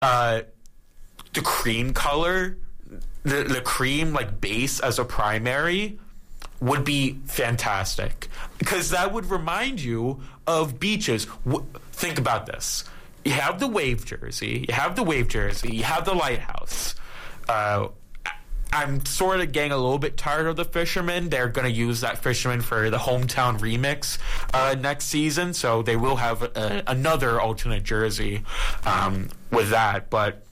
the cream color, the cream like base as a primary would be fantastic, because that would remind you of beaches. Think about this. You have the wave jersey, you have the lighthouse. I'm sort of getting a little bit tired of the fisherman. They're going to use that fisherman for the hometown remix next season, so they will have another alternate jersey with that. But,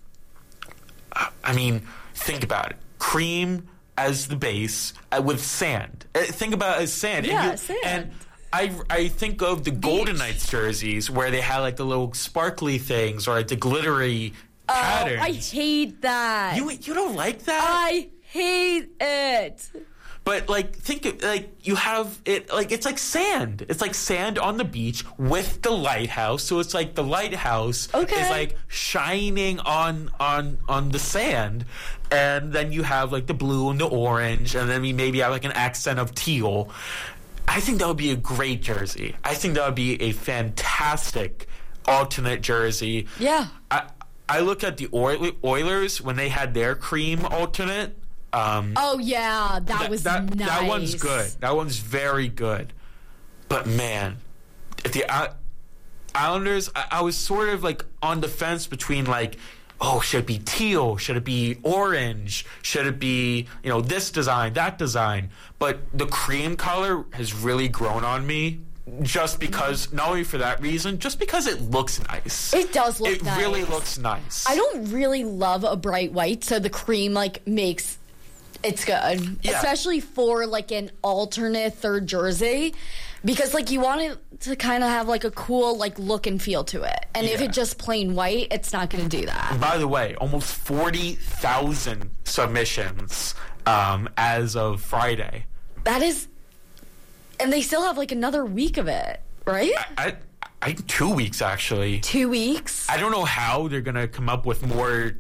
I mean, think about it. Cream as the base with sand. Think about it as sand. Yeah, sand. And I think of the Golden Knights jerseys where they had like the little sparkly things or like the glittery patterns. I hate that. You don't like that? I hate it. But like you have it like it's like sand. It's like sand on the beach with the lighthouse. So it's like the lighthouse is like shining on the sand, and then you have like the blue and the orange, and then we maybe have like an accent of teal. I think that would be a great jersey. I think that would be a fantastic alternate jersey. Yeah. I look at the Oilers when they had their cream alternate. Oh yeah, that was nice. That one's good. That one's very good. But man, if the Islanders, I was sort of like on the fence between like, oh, should it be teal? Should it be orange? Should it be, this design, that design? But the cream color has really grown on me. Just because, not only for that reason, just because it looks nice. It does look nice. It really looks nice. I don't really love a bright white, so the cream makes it's good. Yeah. Especially for like an alternate third jersey, because like you want it to kind of have like a cool like look and feel to it. And if it's just plain white, it's not going to do that. And by the way, almost 40,000 submissions as of Friday. That is. And they still have like another week of it, right? I 2 weeks actually. 2 weeks? I don't know how they're gonna come up with more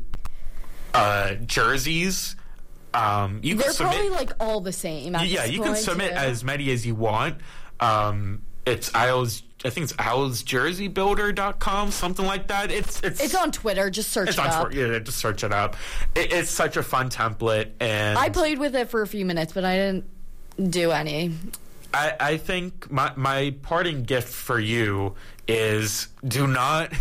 jerseys. They're probably like all the same. Yeah, you can submit as many as you want. It's Isles. I think it's IslesJerseyBuilder.com, something like that. It's on Twitter. Just search it up. Yeah, just search it up. It's such a fun template, and I played with it for a few minutes, but I didn't do any. I think my parting gift for you is do not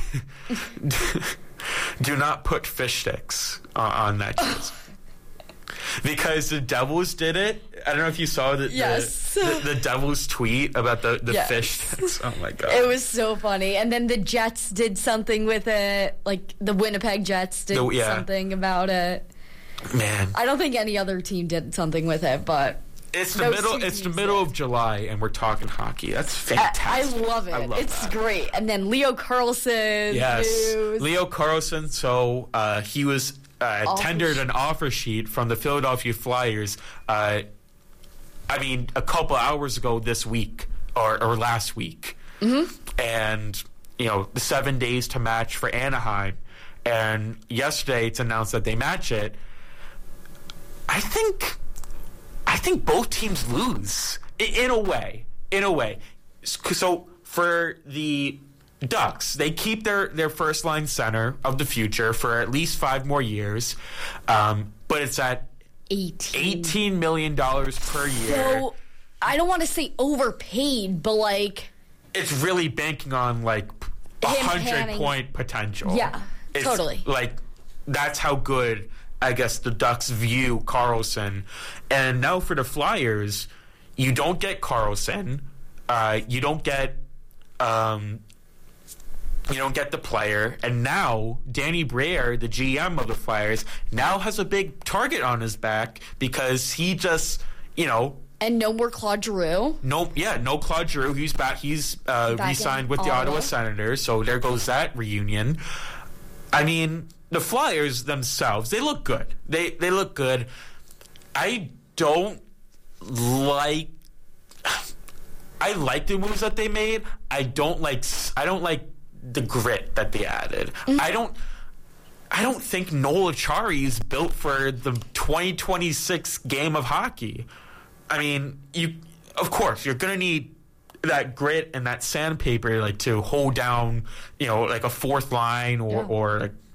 put fish sticks on that jersey. Because the Devils did it. I don't know if you saw the Devils tweet about the fish sticks. Oh my god. It was so funny. And then the Jets did something with it. Like the Winnipeg Jets did something about it. Man. I don't think any other team did something with it, but It's the middle of July, and we're talking hockey. That's fantastic. I love it. It's great. And then Leo Carlson. Yes, news. Leo Carlson. So he was tendered an offer sheet from the Philadelphia Flyers. A couple hours ago this week or last week, and the 7 days to match for Anaheim. And yesterday it's announced that they match it. I think both teams lose in a way. So for the Ducks, they keep their first line center of the future for at least 5 more years, but it's at $18 million per year. So I don't want to say overpaid, but like it's really banking on like 100-point potential. Yeah, totally. Like that's how good I guess the Ducks view Carlson. And now for the Flyers, you don't get Carlson. You don't get the player. And now Danny Briere, the GM of the Flyers, now has a big target on his back because he just, And no more Claude Giroux. No Claude Giroux. He's back. He's re-signed with the Ottawa Senators. So there goes that reunion. I mean, the Flyers themselves, they look good. They look good. I like the moves that they made. I don't like the grit that they added. Mm-hmm. I don't think Noel Acciari is built for the 2026 game of hockey. I mean, of course you're going to need that grit and that sandpaper to hold down, like a fourth line or